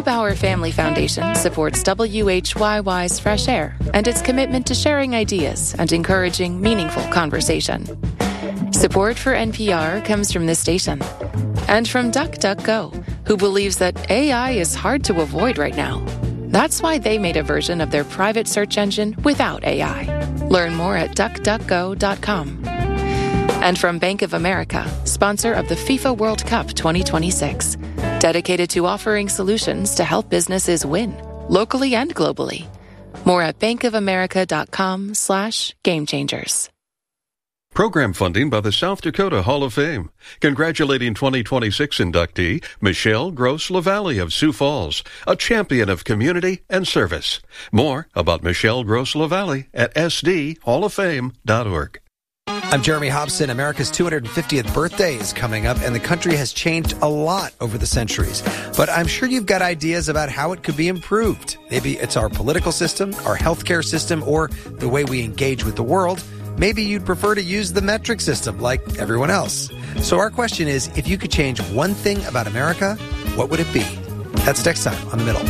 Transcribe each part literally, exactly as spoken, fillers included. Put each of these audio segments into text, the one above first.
Neubauer Family Foundation supports W H Y Y's Fresh Air and its commitment to sharing ideas and encouraging meaningful conversation. Support for N P R comes from this station and from DuckDuckGo, who believes that A I is hard to avoid right now. That's why they made a version of their private search engine without A I. Learn more at duck duck go dot com. And from Bank of America, sponsor of the FIFA World Cup twenty twenty-six, dedicated to offering solutions to help businesses win, locally and globally. More at bankofamerica.com slash game changers. Program funding by the South Dakota Hall of Fame. Congratulating twenty twenty-six inductee Michelle Gross LaValle of Sioux Falls, a champion of community and service. More about Michelle Gross LaValle at s d hall of fame dot org. I'm Jeremy Hobson. America's two hundred fiftieth birthday is coming up, and the country has changed a lot over the centuries. But I'm sure you've got ideas about how it could be improved. Maybe it's our political system, our healthcare system, or the way we engage with the world. Maybe you'd prefer to use the metric system like everyone else. So our question is, if you could change one thing about America, what would it be? That's next time on The Middle.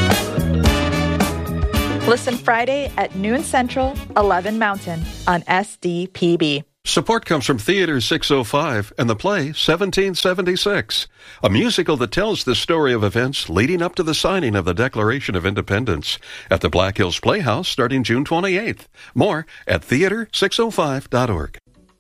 Listen Friday at noon Central, eleven Mountain on S D P B. Support comes from Theater six oh five and the play seventeen seventy-six, a musical that tells the story of events leading up to the signing of the Declaration of Independence at the Black Hills Playhouse starting June twenty-eighth. More at theater six oh five dot org.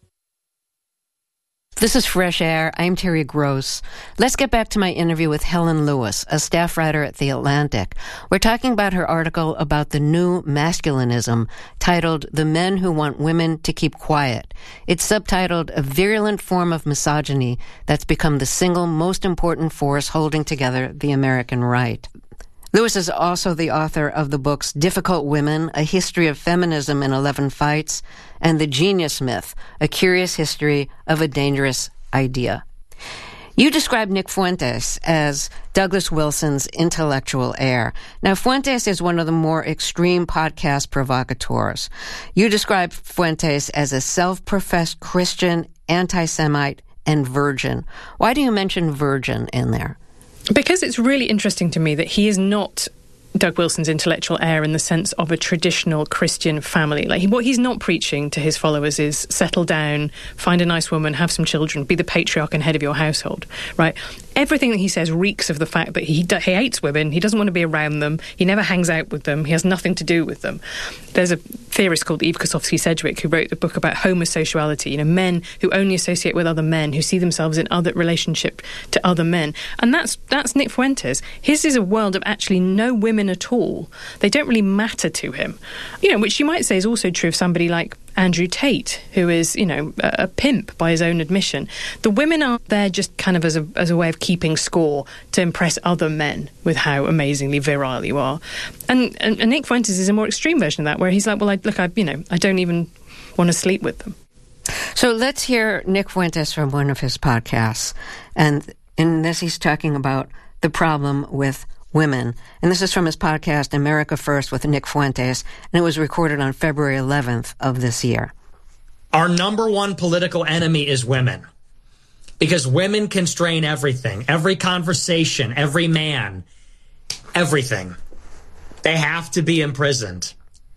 This is Fresh Air. I'm Terry Gross. Let's get back to my interview with Helen Lewis, a staff writer at The Atlantic. We're talking about her article about the new masculinism titled The Men Who Want Women to Keep Quiet. It's subtitled A Virulent Form of Misogyny That's Become the Single Most Important Force Holding Together the American Right. Lewis is also the author of the books Difficult Women, A History of Feminism in Eleven Fights, and The Genius Myth, A Curious History of a Dangerous Idea. You describe Nick Fuentes as Douglas Wilson's intellectual heir. Now, Fuentes is one of the more extreme podcast provocateurs. You describe Fuentes as a self-professed Christian, anti-Semite, and virgin. Why do you mention virgin in there? Because it's really interesting to me that he is not Doug Wilson's intellectual heir in the sense of a traditional Christian family. Like, he, what he's not preaching to his followers is settle down, find a nice woman, have some children, be the patriarch and head of your household, right? Everything that he says reeks of the fact that he, he hates women, he doesn't want to be around them, he never hangs out with them, he has nothing to do with them. There's a theorist called Eve Kosofsky-Sedgwick who wrote a book about homosexuality, you know, men who only associate with other men, who see themselves in other relationship to other men. And that's that's Nick Fuentes. His is a world of actually no women at all. They don't really matter to him. You know, which you might say is also true of somebody like Andrew Tate, who is, you know, a, a pimp by his own admission. The women are there just kind of as a as a way of keeping score to impress other men with how amazingly virile you are. And, and, and Nick Fuentes is a more extreme version of that, where he's like, well, I, look, I, you know, I don't even want to sleep with them. So let's hear Nick Fuentes from one of his podcasts. And in this, he's talking about the problem with women. And this is from his podcast, America First with Nick Fuentes, and it was recorded on February eleventh of this year. Our number one political enemy is women, because women constrain everything, every conversation, every man, everything. They have to be imprisoned.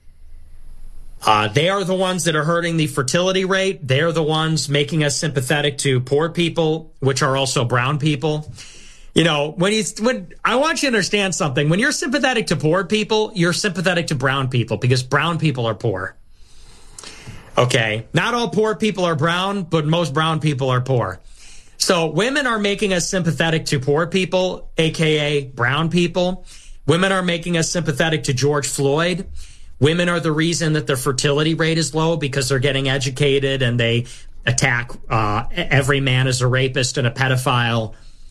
Uh, they are the ones that are hurting the fertility rate. They're the ones making us sympathetic to poor people, which are also brown people. You know, when you, when I want you to understand something, when you're sympathetic to poor people, you're sympathetic to brown people, because brown people are poor. Okay. Not all poor people are brown, but most brown people are poor. So women are making us sympathetic to poor people, A K A brown people. Women are making us sympathetic to George Floyd. Women are the reason that their fertility rate is low, because they're getting educated and they attack uh, every man as a rapist and a pedophile.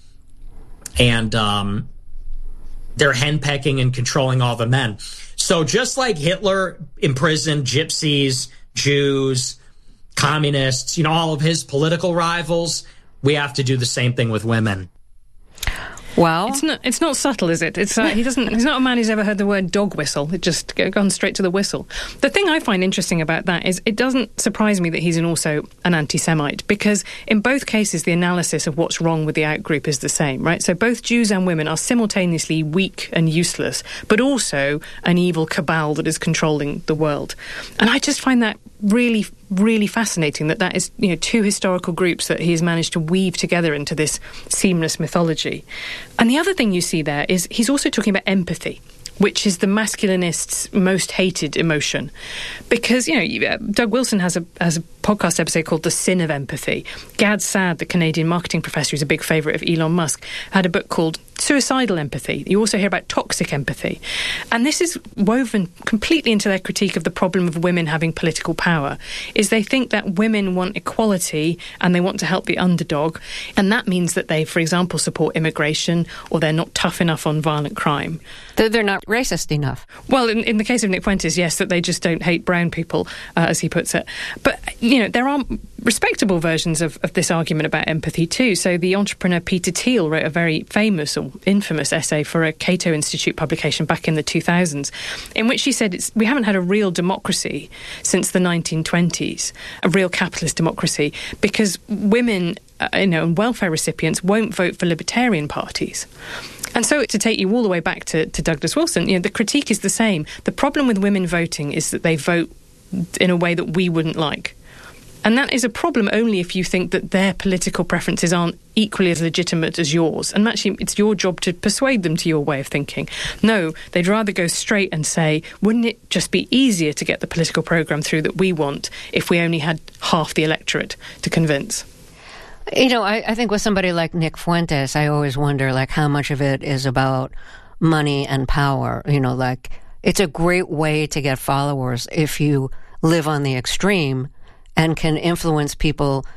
And um, they're henpecking and controlling all the men. So just like Hitler imprisoned gypsies, Jews, communists, you know, all of his political rivals, we have to do the same thing with women. Well, it's not. It's not subtle, is it? It's uh, he doesn't. He's not a man who's ever heard the word dog whistle. It just gone straight to the whistle. The thing I find interesting about that is it doesn't surprise me that he's an, also an anti-Semite, because in both cases the analysis of what's wrong with the out-group is the same, right? So both Jews and women are simultaneously weak and useless, but also an evil cabal that is controlling the world. And I just find that really, really fascinating that that is, you know, two historical groups that he has managed to weave together into this seamless mythology. And the other thing you see there is he's also talking about empathy, which is the masculinists' most hated emotion. Because, you know, Doug Wilson has a has a podcast episode called The Sin of Empathy. Gad Saad, the Canadian marketing professor who's a big favourite of Elon Musk, had a book called Suicidal Empathy. You also hear about toxic empathy. And this is woven completely into their critique of the problem of women having political power, is they think that women want equality and they want to help the underdog. And that means that they, for example, support immigration, or they're not tough enough on violent crime. They're not racist enough. Well, in, in the case of Nick Fuentes, yes, that they just don't hate brown people, uh, as he puts it. But, you know, there are respectable versions of, of this argument about empathy too. So the entrepreneur Peter Thiel wrote a very famous or infamous essay for a Cato Institute publication back in the two thousands, in which he said it's, we haven't had a real democracy since the nineteen twenties, a real capitalist democracy, because women, uh, you know, and welfare recipients won't vote for libertarian parties. And so to take you all the way back to, to Douglas Wilson, you know, the critique is the same. The problem with women voting is that they vote in a way that we wouldn't like. And that is a problem only if you think that their political preferences aren't equally as legitimate as yours. And actually, it's your job to persuade them to your way of thinking. No, they'd rather go straight and say, wouldn't it just be easier to get the political programme through that we want if we only had half the electorate to convince? You know, I, I think with somebody like Nick Fuentes, I always wonder, like, how much of it is about money and power. You know, like, it's a great way to get followers if you live on the extreme and can influence people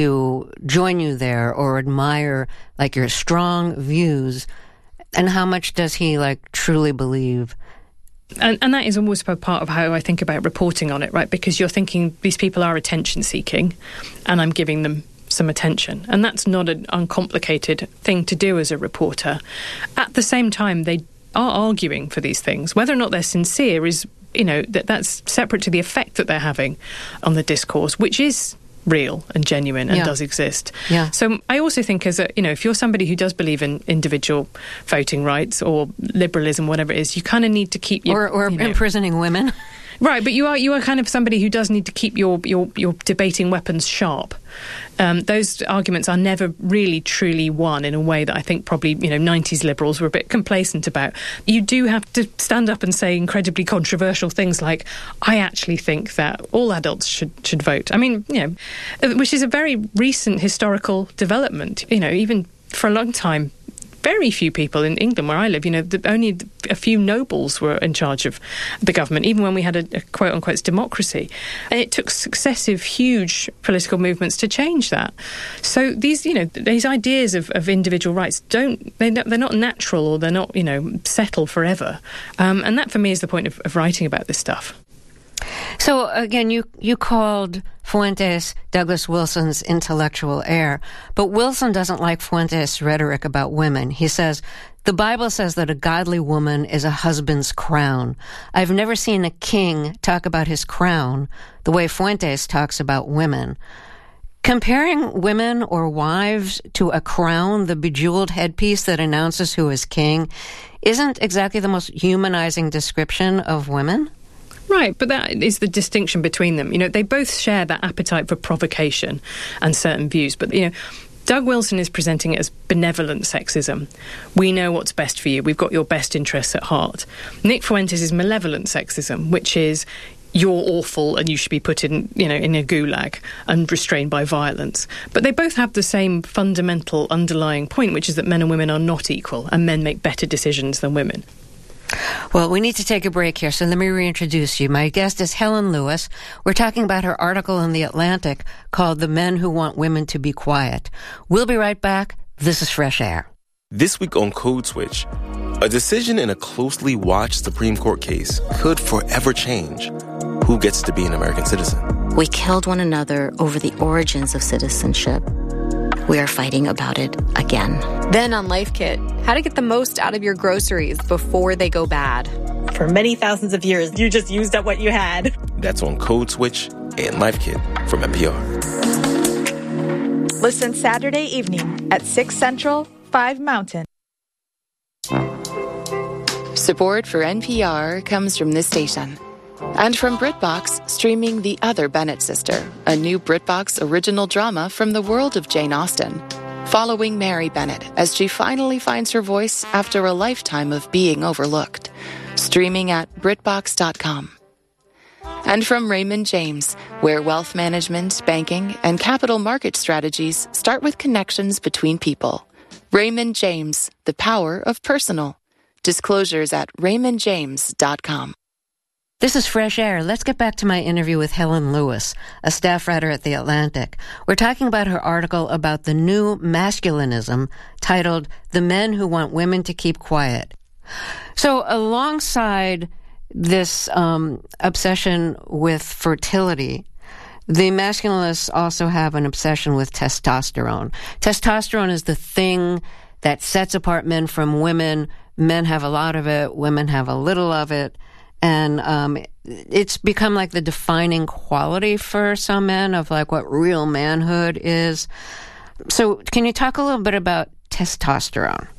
to join you there or admire, like, your strong views. And how much does he, like, truly believe? And, and that is always part of how I think about reporting on it, right? Because you're thinking these people are attention-seeking, and I'm giving them some attention. And that's not an uncomplicated thing to do as a reporter. At the same time, they are arguing for these things. Whether or not they're sincere is, you know, that that's separate to the effect that they're having on the discourse, which is real and genuine and yeah. does exist. Yeah. So I also think, as a, you know, if you're somebody who does believe in individual voting rights or liberalism, whatever it is, you kind of need to keep your... Or, or you know, imprisoning women. Right, but you are you are kind of somebody who does need to keep your your, your debating weapons sharp. Um, those arguments are never really truly won in a way that I think probably, you know, nineties liberals were a bit complacent about. You do have to stand up and say incredibly controversial things like, I actually think that all adults should should vote. I mean, you know, which is a very recent historical development. You know, even for a long time, very few people in England, where I live, you know, the, only a few nobles were in charge of the government, even when we had a, a quote-unquote democracy. And it took successive, huge political movements to change that. So these, you know, these ideas of, of individual rights, don't they're not, they're not natural, or they're not, you know, settled forever. Um, and that, for me, is the point of, of writing about this stuff. So, again, you, you called Fuentes Douglas Wilson's intellectual heir, but Wilson doesn't like Fuentes' rhetoric about women. He says, the Bible says that a godly woman is a husband's crown. I've never seen a king talk about his crown the way Fuentes talks about women. Comparing women or wives to a crown, the bejeweled headpiece that announces who is king, isn't exactly the most humanizing description of women. Right, but that is the distinction between them. You know, they both share that appetite for provocation and certain views. But, you know, Doug Wilson is presenting it as benevolent sexism. We know what's best for you. We've got your best interests at heart. Nick Fuentes is malevolent sexism, which is you're awful and you should be put in, you know, in a gulag and restrained by violence. But they both have the same fundamental underlying point, which is that men and women are not equal and men make better decisions than women. Well, we need to take a break here, so let me reintroduce you. My guest is Helen Lewis. We're talking about her article in The Atlantic called The Men Who Want Women to Be Quiet. We'll be right back. This is Fresh Air. This week on Code Switch, a decision in a closely watched Supreme Court case could forever change who gets to be an American citizen. We killed one another over the origins of citizenship. we are fighting about it again. Then on Life Kit, how to get the most out of your groceries before they go bad. For many thousands of years, you just used up what you had. That's on Code Switch and Life Kit from N P R. Listen Saturday evening at six Central, five Mountain. Support for N P R comes from this station. And from BritBox, streaming The Other Bennett Sister, a new BritBox original drama from the world of Jane Austen, following Mary Bennett as she finally finds her voice after a lifetime of being overlooked. Streaming at Britbox dot com. And from Raymond James, where wealth management, banking, and capital market strategies start with connections between people. Raymond James, the power of personal. Disclosures at Raymond James dot com. This is Fresh Air. Let's get back to my interview with Helen Lewis, a staff writer at The Atlantic. We're talking about her article about the new masculinism titled The Men Who Want Women to Keep Quiet. So alongside this um, obsession with fertility, the masculinists also have an obsession with testosterone. Testosterone is the thing that sets apart men from women. Men have a lot of it, women have a little of it. And um, it's become like the defining quality for some men of like what real manhood is. So can you talk a little bit about testosterone?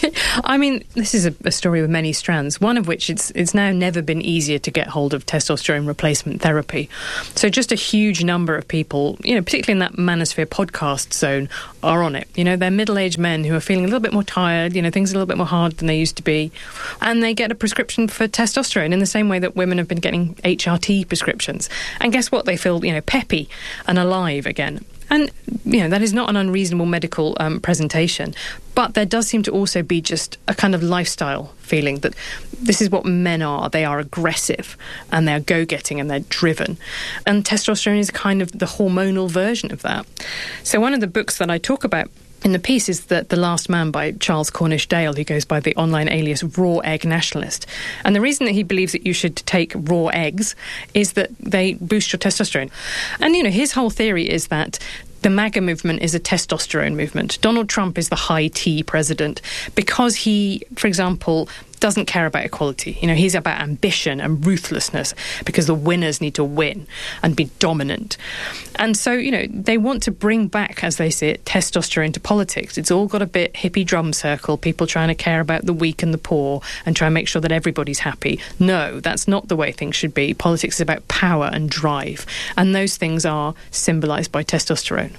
I mean, this is a, a story with many strands, one of which it's it's now never been easier to get hold of testosterone replacement therapy. So just a huge number of people, you know, particularly in that Manosphere podcast zone, are on it. You know, they're middle-aged men who are feeling a little bit more tired, you know, things are a little bit more hard than they used to be, and they get a prescription for testosterone in the same way that women have been getting H R T prescriptions. And guess what? They feel, you know, peppy and alive again. And, you know, that is not an unreasonable medical um, presentation. But there does seem to also be just a kind of lifestyle feeling that this is what men are. They are aggressive and they're go-getting and they're driven. And testosterone is kind of the hormonal version of that. So one of the books that I talk about in the piece is that The Last Man by Charles Cornish Dale, who goes by the online alias Raw Egg Nationalist. And the reason that he believes that you should take raw eggs is that they boost your testosterone. And, you know, his whole theory is that the MAGA movement is a testosterone movement. Donald Trump is the high T president because he, for example, doesn't care about equality. You know, he's about ambition and ruthlessness because the winners need to win and be dominant. And so, you know, they want to bring back, as they say it, testosterone to politics. It's all got a bit hippie drum circle, people trying to care about the weak and the poor and try and make sure that everybody's happy. No, that's not the way things should be. Politics is about power and drive. And those things are symbolised by testosterone.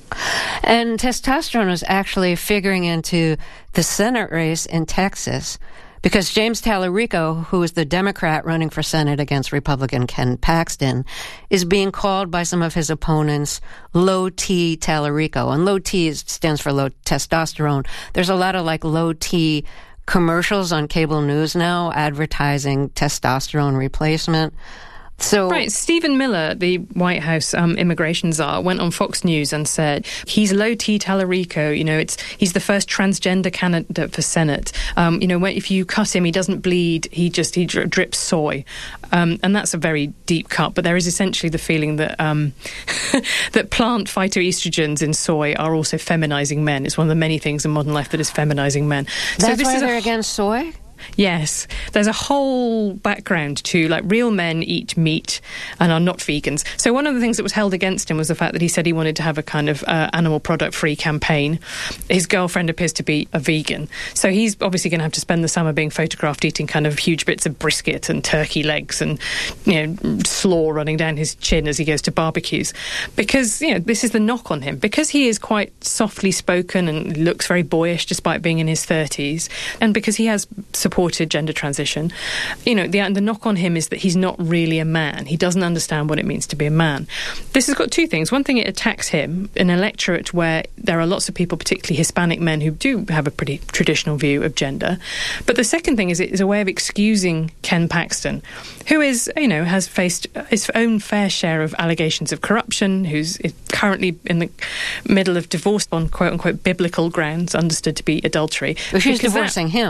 And testosterone was actually figuring into the Senate race in Texas because James Tallarico, who is the Democrat running for Senate against Republican Ken Paxton, is being called by some of his opponents low T Tallarico. And low T stands for low testosterone. There's a lot of like low T commercials on cable news now advertising testosterone replacement. So, right, Stephen Miller, the White House um, immigration czar, went on Fox News and said he's low T Tallarico. You know, it's he's the first transgender candidate for Senate. Um, you know, when, if you cut him, he doesn't bleed. He just he dri- drips soy, um, and that's a very deep cut. But there is essentially the feeling that um, that plant phytoestrogens in soy are also feminizing men. It's one of the many things in modern life that is feminizing men. That's so this why is they're a, against soy? Yes, there's a whole background to, like, real men eat meat and are not vegans. So one of the things that was held against him was the fact that he said he wanted to have a kind of uh, animal product-free campaign. His girlfriend appears to be a vegan. So he's obviously going to have to spend the summer being photographed eating kind of huge bits of brisket and turkey legs and, you know, slaw running down his chin as he goes to barbecues. Because, you know, this is the knock on him. Because he is quite softly spoken and looks very boyish despite being in his thirties, and because he has supported gender transition, you know, the, the knock on him is that he's not really a man. He doesn't understand what it means to be a man. This has got two things. One thing, it attacks him, an electorate where there are lots of people, particularly Hispanic men, who do have a pretty traditional view of gender. But the second thing is it is a way of excusing Ken Paxton, who is, you know, has faced his own fair share of allegations of corruption, who's currently in the middle of divorce on quote-unquote biblical grounds, understood to be adultery. But she's divorcing that, him.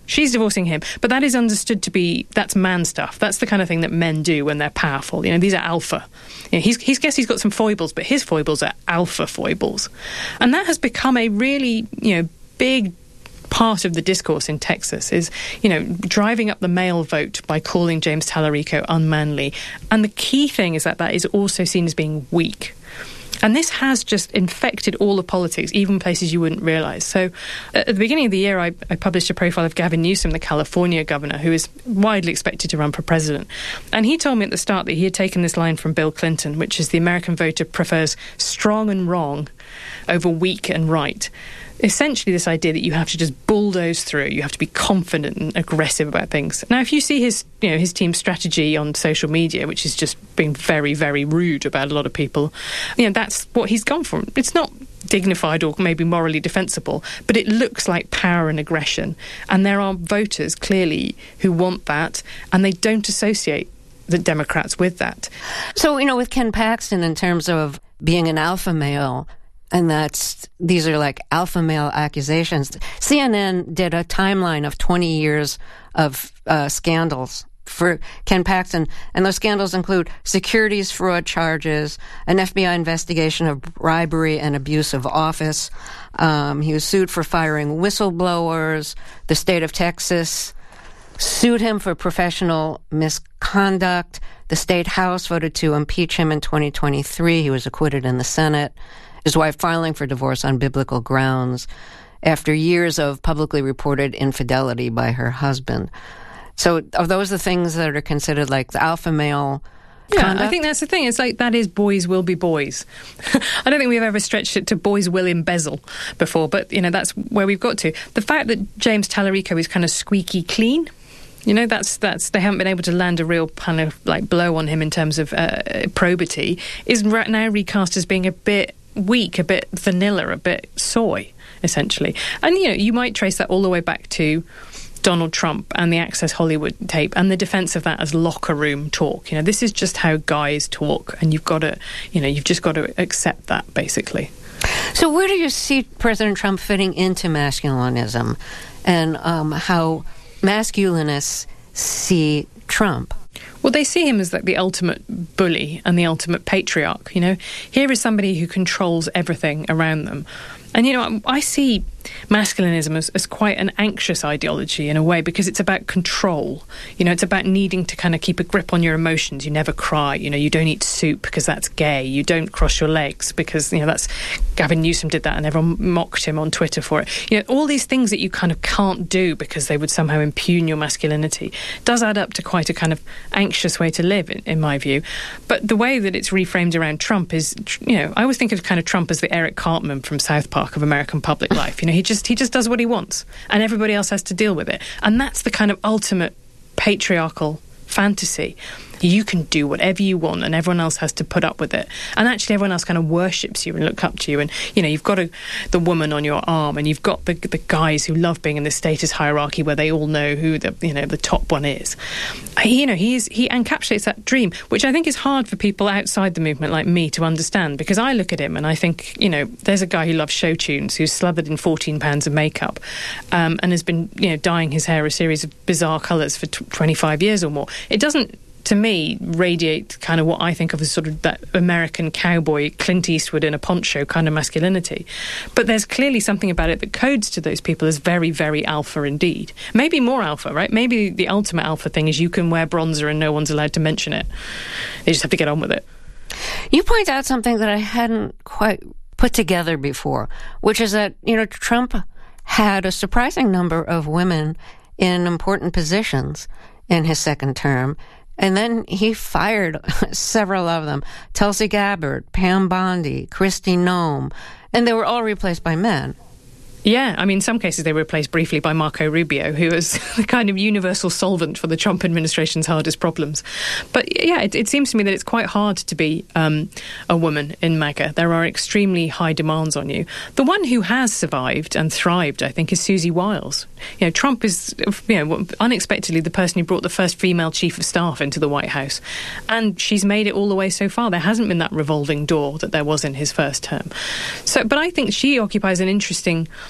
She's divorcing him, but that is understood to be, that's man stuff. That's the kind of thing that men do when they're powerful. You know, these are alpha. You know, he's, he's guess he's got some foibles, but his foibles are alpha foibles. And that has become a really, you know, big part of the discourse in Texas is, you know, driving up the male vote by calling James Tallarico unmanly. And the key thing is that that is also seen as being weak. And this has just infected all of politics, even places you wouldn't realise. So at the beginning of the year, I, I published a profile of Gavin Newsom, the California governor, who is widely expected to run for president. And he told me at the start that he had taken this line from Bill Clinton, which is the American voter prefers strong and wrong over weak and right. Essentially this idea that you have to just bulldoze through, you have to be confident and aggressive about things. Now, if you see his, you know, his team's strategy on social media, which is just being very, very rude about a lot of people, you know, that's what he's gone for. It's not dignified or maybe morally defensible, but it looks like power and aggression. And there are voters, clearly, who want that, and they don't associate the Democrats with that. So, you know, with Ken Paxton, in terms of being an alpha male, and that's, these are like alpha male accusations. C N N did a timeline of twenty years of uh, scandals for Ken Paxton, and those scandals include securities fraud charges, an F B I investigation of bribery and abuse of office. Um, he was sued for firing whistleblowers. The state of Texas sued him for professional misconduct. The state house voted to impeach him in twenty twenty-three. He was acquitted in the Senate. His wife filing for divorce on biblical grounds after years of publicly reported infidelity by her husband. So are those the things that are considered like the alpha male Yeah, conduct? I think that's the thing. It's like, that is boys will be boys. I don't think we've ever stretched it to boys will embezzle before, but, you know, that's where we've got to. The fact that James Tallarico is kind of squeaky clean, you know, that's that's they haven't been able to land a real kind of like blow on him in terms of uh, probity, is right now recast as being a bit weak, a bit vanilla, a bit soy, essentially. And, you know, you might trace that all the way back to Donald Trump and the Access Hollywood tape and the defense of that as locker room talk. You know, this is just how guys talk, and you've got to, you know, you've just got to accept that, basically. So where do you see President Trump fitting into masculinism, and um, how masculinists see Trump? Well, they see him as like the ultimate bully and the ultimate patriarch, you know. Here is somebody who controls everything around them. And, you know, I see masculinism as, as quite an anxious ideology in a way, because it's about control. You know, it's about needing to kind of keep a grip on your emotions. You never cry. You know, you don't eat soup because that's gay. You don't cross your legs because, you know, that's... Gavin Newsom did that and everyone mocked him on Twitter for it. You know, all these things that you kind of can't do because they would somehow impugn your masculinity does add up to quite a kind of anxious way to live, in, in my view. But the way that it's reframed around Trump is, you know, I always think of kind of Trump as the Eric Cartman from South Park of American public life. You know, he just he just does what he wants, and everybody else has to deal with it. And that's the kind of ultimate patriarchal fantasy. You can do whatever you want and everyone else has to put up with it. And actually everyone else kind of worships you and look up to you. And, you know, you've got a, the woman on your arm, and you've got the the guys who love being in the status hierarchy where they all know who the, you know, the top one is. You know, he is, he encapsulates that dream, which I think is hard for people outside the movement like me to understand, because I look at him and I think, you know, there's a guy who loves show tunes, who's slathered in fourteen pounds of makeup, um, and has been, you know, dyeing his hair a series of bizarre colours for t- twenty-five years or more. It doesn't, to me, radiate kind of what I think of as sort of that American cowboy, Clint Eastwood in a poncho kind of masculinity. But there's clearly something about it that codes to those people as very, very alpha indeed. Maybe more alpha, right? Maybe the ultimate alpha thing is you can wear bronzer and no one's allowed to mention it. They just have to get on with it. You point out something that I hadn't quite put together before, which is that, you know, Trump had a surprising number of women in important positions in his second term. And then he fired several of them. Tulsi Gabbard, Pam Bondi, Kristi Noem, and they were all replaced by men. Yeah, I mean, in some cases they were replaced briefly by Marco Rubio, who was the kind of universal solvent for the Trump administration's hardest problems. But yeah, it, it seems to me that it's quite hard to be um, a woman in MAGA. There are extremely high demands on you. The one who has survived and thrived, I think, is Susie Wiles. You know, Trump is, you know, unexpectedly the person who brought the first female chief of staff into the White House. And she's made it all the way so far. There hasn't been that revolving door that there was in his first term. So, but I think she occupies an interesting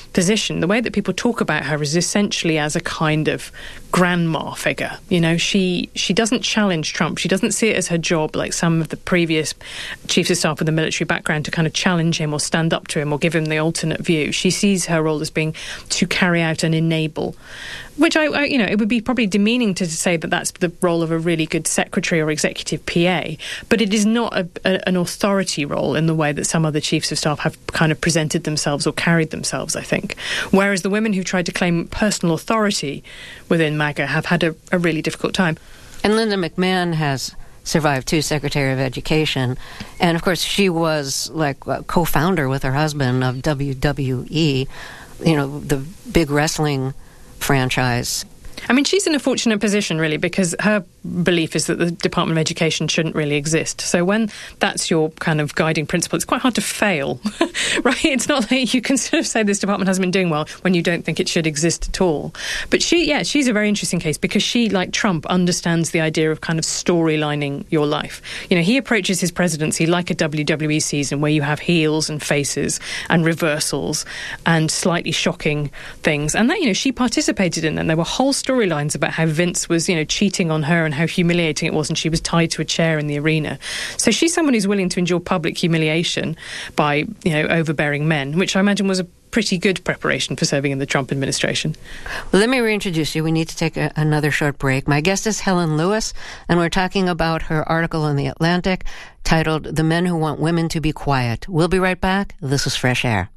position. The way that people talk about her is essentially as a kind of grandma figure. You know, she she doesn't challenge Trump. She doesn't see it as her job, like some of the previous chiefs of staff with a military background, to kind of challenge him or stand up to him or give him the alternate view. She sees her role as being to carry out and enable, which I, I you know, it would be probably demeaning to say that that's the role of a really good secretary or executive P A, but it is not a, a, an authority role in the way that some other chiefs of staff have kind of presented themselves or carried themselves, I think. Whereas the women who've tried to claim personal authority within MAGA have had a, a really difficult time. And Linda McMahon has survived too, Secretary of Education. And, of course, she was, like, a co-founder with her husband of W W E, you know, the big wrestling franchise. I mean, she's in a fortunate position, really, because her belief is that the Department of Education shouldn't really exist. So when that's your kind of guiding principle, it's quite hard to fail, right? It's not like you can sort of say this department hasn't been doing well when you don't think it should exist at all. But she, yeah, she's a very interesting case because she, like Trump, understands the idea of kind of storylining your life. You know, he approaches his presidency like a W W E season where you have heels and faces and reversals and slightly shocking things. And that, you know, she participated in them. There were whole storylines about how Vince was, you know, cheating on her and how humiliating it was, and she was tied to a chair in the arena. So she's someone who's willing to endure public humiliation by, you know, overbearing men, which I imagine was a pretty good preparation for serving in the Trump administration. Well, let me reintroduce you. We need to take a, another short break. My guest is Helen Lewis, and we're talking about her article in The Atlantic titled "The Men Who Want Women to Be Quiet." We'll be right back. This is Fresh Air.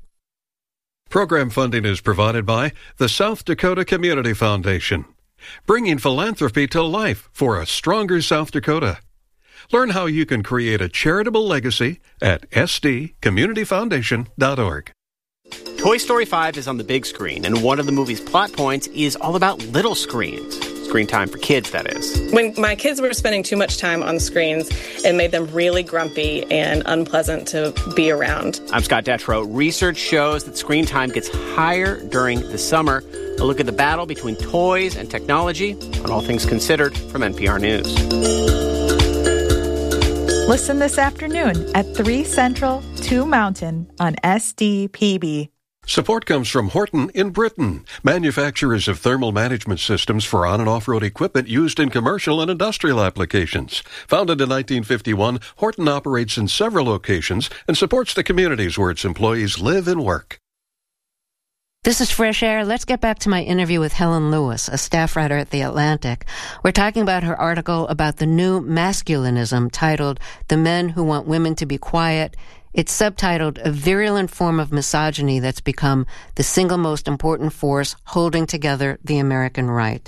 Program funding is provided by the South Dakota Community Foundation, bringing philanthropy to life for a stronger South Dakota. Learn how you can create a charitable legacy at s d community foundation dot org. Toy Story five is on the big screen, and one of the movie's plot points is all about little screens. Screen time for kids, that is. When my kids were spending too much time on screens, it made them really grumpy and unpleasant to be around. I'm Scott Detrow. Research shows that screen time gets higher during the summer. A look at the battle between toys and technology on All Things Considered from N P R News. Listen this afternoon at three Central, two Mountain on S D P B. Support comes from Horton in Britain, manufacturers of thermal management systems for on- and off-road equipment used in commercial and industrial applications. Founded in nineteen fifty-one, Horton operates in several locations and supports the communities where its employees live and work. This is Fresh Air. Let's get back to my interview with Helen Lewis, a staff writer at The Atlantic. We're talking about her article about the new masculinism titled "The Men Who Want Women to Be Quiet." It's subtitled "A Virulent Form of Misogyny That's Become the Single Most Important Force Holding Together the American Right."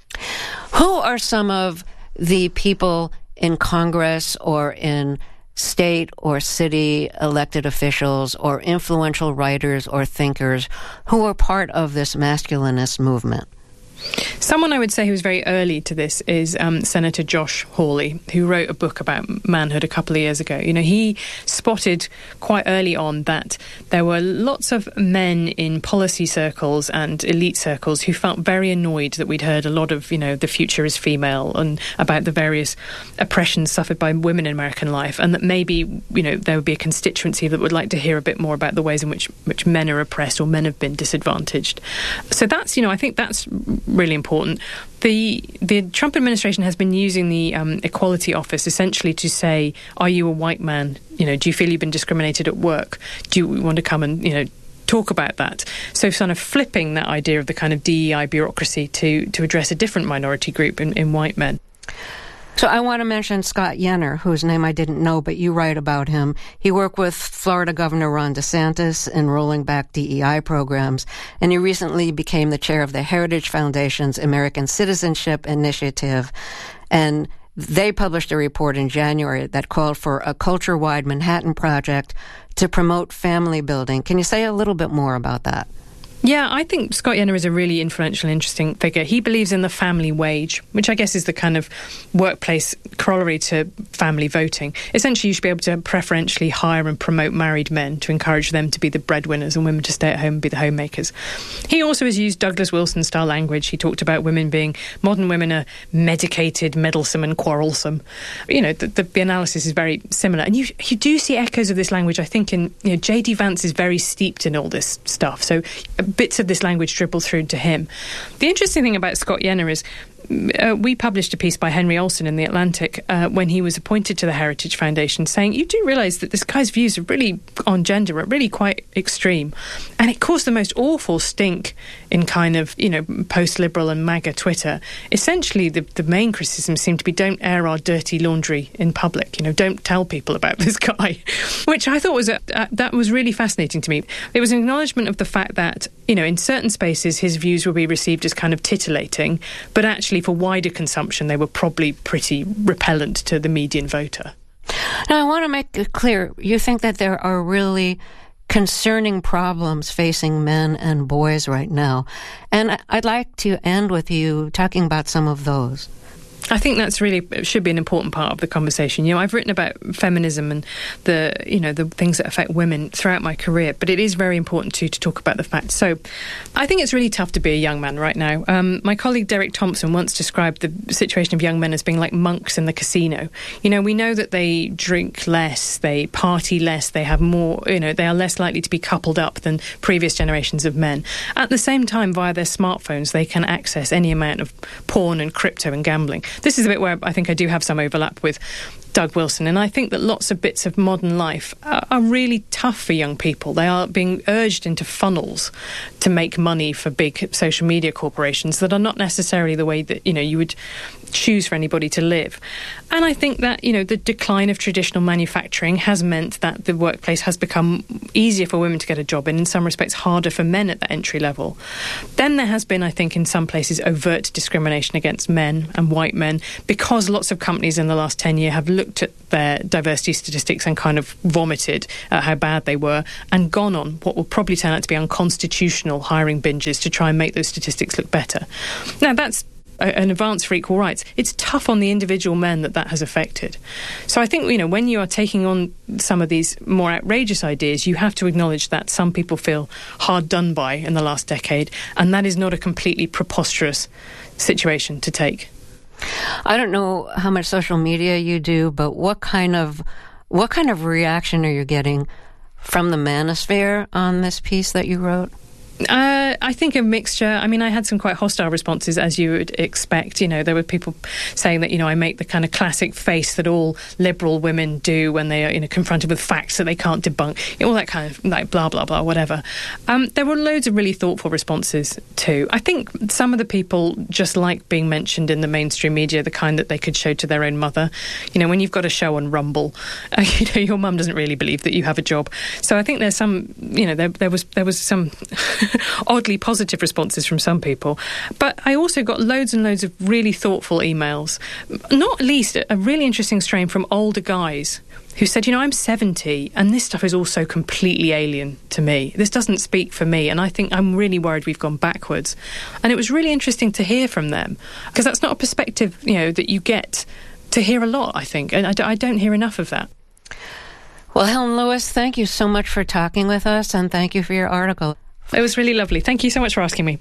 Who are some of the people in Congress or in state or city elected officials or influential writers or thinkers who are part of this masculinist movement? Someone I would say who was very early to this is um, Senator Josh Hawley, who wrote a book about manhood a couple of years ago. You know, he spotted quite early on that there were lots of men in policy circles and elite circles who felt very annoyed that we'd heard a lot of, you know, the future is female and about the various oppressions suffered by women in American life, and that maybe, you know, there would be a constituency that would like to hear a bit more about the ways in which, which men are oppressed or men have been disadvantaged. So that's, you know, I think that's really important. The the Trump administration has been using the um, Equality Office essentially to say, are you a white man? You know, do you feel you've been discriminated at work? Do you want to come and, you know, talk about that? So sort of flipping that idea of the kind of D E I bureaucracy to, to address a different minority group in, in white men. So I want to mention Scott Yenor, whose name I didn't know, but you write about him. He worked with Florida Governor Ron DeSantis in rolling back D E I programs, and he recently became the chair of the Heritage Foundation's American Citizenship Initiative. And they published a report in January that called for a culture-wide Manhattan Project to promote family building. Can you say a little bit more about that? Yeah, I think Scott Yenor is a really influential, interesting figure. He believes in the family wage, which I guess is the kind of workplace corollary to family voting. Essentially, you should be able to preferentially hire and promote married men to encourage them to be the breadwinners and women to stay at home and be the homemakers. He also has used Douglas Wilson-style language. He talked about women being, modern women are medicated, meddlesome and quarrelsome. You know, the, the, the analysis is very similar. And you you do see echoes of this language, I think, in, you know, J D Vance is very steeped in all this stuff. So bits of this language dribble through to him. The interesting thing about Scott Yenor is Uh, we published a piece by Henry Olsen in The Atlantic uh, when he was appointed to the Heritage Foundation, saying, you do realise that this guy's views are really on gender are really quite extreme, and it caused the most awful stink in kind of, you know, post-liberal and MAGA Twitter. Essentially, the, the main criticism seemed to be, don't air our dirty laundry in public, you know, don't tell people about this guy, which I thought was a, uh, that was really fascinating to me. It was an acknowledgement of the fact that, you know, in certain spaces his views will be received as kind of titillating, but actually for wider consumption, they were probably pretty repellent to the median voter. Now, I want to make it clear, you think that there are really concerning problems facing men and boys right now. And I'd like to end with you talking about some of those. I think that's really should be an important part of the conversation. You know, I've written about feminism and the, you know, the things that affect women throughout my career, but it is very important too to talk about the facts. So I think it's really tough to be a young man right now. Um, my colleague Derek Thompson once described the situation of young men as being like monks in the casino. You know, we know that they drink less, they party less, they have more, you know, they are less likely to be coupled up than previous generations of men. At the same time, via their smartphones, they can access any amount of porn and crypto and gambling. This is a bit where I think I do have some overlap with Doug Wilson, and I think that lots of bits of modern life are, are really tough for young people. They are being urged into funnels to make money for big social media corporations that are not necessarily the way that, you know, you would choose for anybody to live. And I think that, you know, the decline of traditional manufacturing has meant that the workplace has become easier for women to get a job in, in some respects harder for men at the entry level. Then there has been, I think, in some places, overt discrimination against men and white men, because lots of companies in the last ten years have looked at their diversity statistics and kind of vomited at how bad they were and gone on what will probably turn out to be unconstitutional hiring binges to try and make those statistics look better. Now, that's an advance for equal rights. It's tough on the individual men that that has affected. So I think, you know, when you are taking on some of these more outrageous ideas, you have to acknowledge that some people feel hard done by in the last decade, and that is not a completely preposterous situation to take. I don't know how much social media you do, but what kind of what kind of reaction are you getting from the manosphere on this piece that you wrote? Uh, I think a mixture. I mean, I had some quite hostile responses, as you would expect. You know, there were people saying that, you know, I make the kind of classic face that all liberal women do when they are, you know, confronted with facts that they can't debunk. You know, all that kind of, like, blah, blah, blah, whatever. Um, there were loads of really thoughtful responses, too. I think some of the people just like being mentioned in the mainstream media, the kind that they could show to their own mother. You know, when you've got a show on Rumble, uh, you know, your mum doesn't really believe that you have a job. So I think there's some, you know, there, there was there was some oddly positive responses from some people. But I also got loads and loads of really thoughtful emails, not least a really interesting strain from older guys who said, you know, I'm seventy and this stuff is also completely alien to me. This doesn't speak for me, and I think I'm really worried we've gone backwards. And it was really interesting to hear from them, because that's not a perspective, you know, that you get to hear a lot, I think, and I, d- I don't hear enough of that. Well, Helen Lewis, thank you so much for talking with us, and thank you for your article. It was really lovely. Thank you so much for asking me.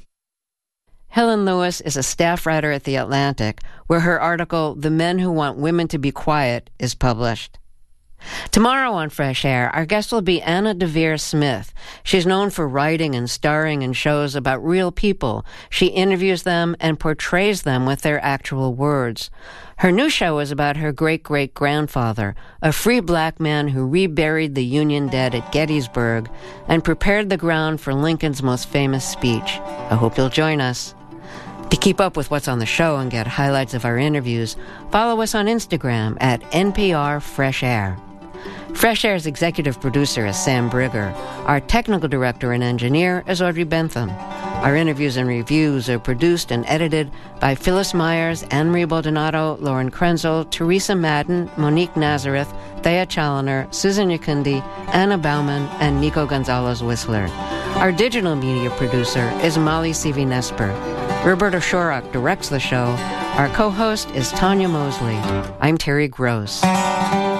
Helen Lewis is a staff writer at The Atlantic, where her article, The Men Who Want Women to Be Quiet, is published. Tomorrow on Fresh Air, our guest will be Anna Deavere Smith. She's known for writing and starring in shows about real people. She interviews them and portrays them with their actual words. Her new show is about her great-great-grandfather, a free black man who reburied the Union dead at Gettysburg and prepared the ground for Lincoln's most famous speech. I hope you'll join us. To keep up with what's on the show and get highlights of our interviews, follow us on Instagram at N P R Fresh Air. Fresh Air's executive producer is Sam Brigger. Our technical director and engineer is Audrey Bentham. Our interviews and reviews are produced and edited by Phyllis Myers, Anne-Marie Baldonado, Lauren Krenzel, Teresa Madden, Monique Nazareth, Thea Challoner, Susan Yakundi, Anna Bauman, and Nico Gonzalez-Whistler. Our digital media producer is Molly Sivi-Nesper. Roberta Shorak directs the show. Our co-host is Tanya Mosley. I'm Terry Gross.